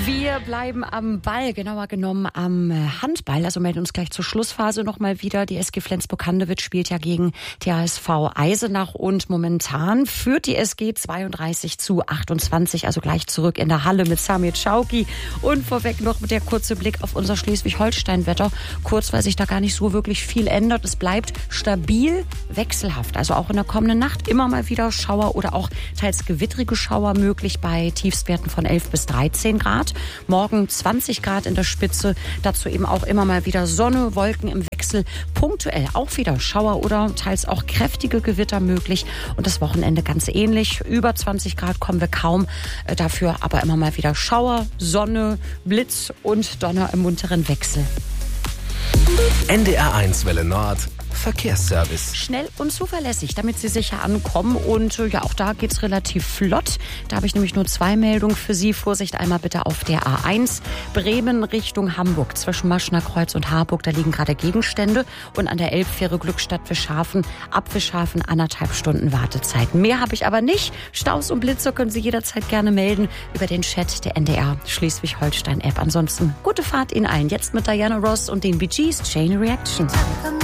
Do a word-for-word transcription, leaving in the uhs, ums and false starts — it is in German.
Wir bleiben am Ball, genauer genommen am Handball. Also melden uns gleich zur Schlussphase nochmal wieder. Die S G Flensburg-Handewitt spielt ja gegen T H S V Eisenach und momentan führt die S G zweiunddreißig zu achtundzwanzig. Also gleich zurück in der Halle mit Samir Czauki. Und vorweg noch der kurze Blick auf unser Schleswig-Holstein-Wetter. Kurz, weil sich da gar nicht so wirklich viel ändert. Es bleibt stabil, wechselhaft. Also auch in der kommenden Nacht immer mal wieder Schauer oder auch teils gewittrige Schauer möglich bei Tiefstwerten von elf bis dreizehn Grad. Morgen zwanzig Grad in der Spitze. Dazu eben auch immer mal wieder Sonne, Wolken im Wechsel. Punktuell auch wieder Schauer oder teils auch kräftige Gewitter möglich. Und das Wochenende ganz ähnlich. Über zwanzig Grad kommen wir kaum. Dafür aber immer mal wieder Schauer, Sonne, Blitz und Donner im munteren Wechsel. N D R eins Welle Nord. Verkehrsservice. Schnell und zuverlässig, damit Sie sicher ankommen. Und äh, ja, auch da geht's relativ flott. Da habe ich nämlich nur zwei Meldungen für Sie. Vorsicht einmal bitte auf der A eins. Bremen Richtung Hamburg. Zwischen Maschner Kreuz und Harburg, da liegen gerade Gegenstände. Und an der Elbfähre Glückstadt Fischhafen, ab Fischhafen anderthalb Stunden Wartezeit. Mehr habe ich aber nicht. Staus und Blitzer können Sie jederzeit gerne melden über den Chat der N D R Schleswig-Holstein-App. Ansonsten gute Fahrt Ihnen allen. Jetzt mit Diana Ross und den Bee Gees, Chain Reaction.